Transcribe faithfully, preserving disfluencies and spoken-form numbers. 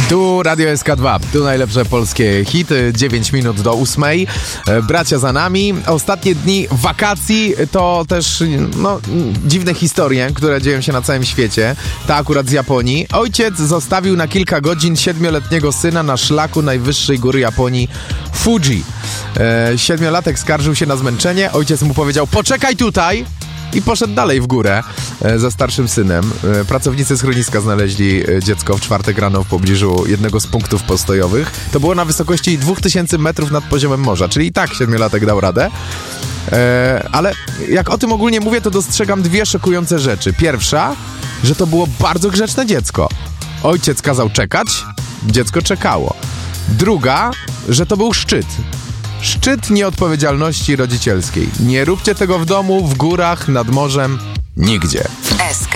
Tu Radio S K dwa, tu najlepsze polskie hity, dziewięć minut do ósmej. Bracia za nami. Ostatnie dni wakacji to też no, dziwne historie, które dzieją się na całym świecie. Ta akurat z Japonii. Ojciec zostawił na kilka godzin siedmioletniego syna na szlaku najwyższej góry Japonii, Fuji. E, siedmiolatek skarżył się na zmęczenie. Ojciec mu powiedział: poczekaj tutaj. I poszedł dalej w górę e, ze starszym synem. E, pracownicy schroniska znaleźli e, dziecko w czwartek rano w pobliżu jednego z punktów postojowych. To było na wysokości dwa tysiące metrów nad poziomem morza, czyli i tak siedmiolatek dał radę. E, ale jak o tym ogólnie mówię, to dostrzegam dwie szokujące rzeczy. Pierwsza, że to było bardzo grzeczne dziecko. Ojciec kazał czekać, dziecko czekało. Druga, że to był szczyt. Szczyt nieodpowiedzialności rodzicielskiej. Nie róbcie tego w domu, w górach, nad morzem, nigdzie.